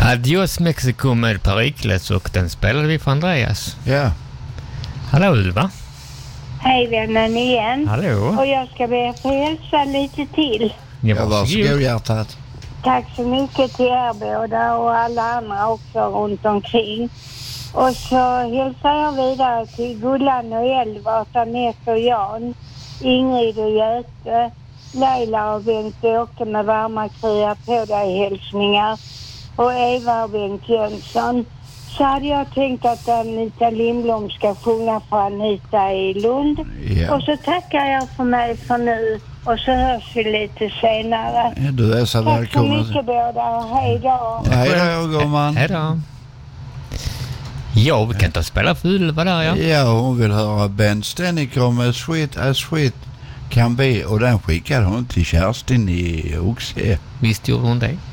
Adios Mexico med Perikles, och den spelade vi för Andreas. Ja. Hallå Ulva. Hej vännen igen. Hallå. Och jag ska be att få hälsa lite till. Ja, varsågod hjärtat. Tack så mycket till er båda och alla andra också runt omkring. Och så hälsar jag vidare till Gullan och Elvart, Anette och Jan, Ingrid och Göte, Leila och Bengt-Åke med varma krya på dig hälsningar, och Eva och Bengt Jönsson. Så hade jag tänkt att Anita Lindblom ska sjunga för Anita i Lund. Ja. Och så tackar jag för mig för nu. Och så hörs vi lite senare. Ja, du är så välkommen. Tack så mycket båda. Hej då. Hej då, gumman. Hej då. Ja, vi kan ta spela för Ulva där, ja. Ja, hon vill höra Ben Steniker med Sweet as Sweet Can Be. Och den skickade hon till Kerstin i Oxie. Visst gjorde hon det.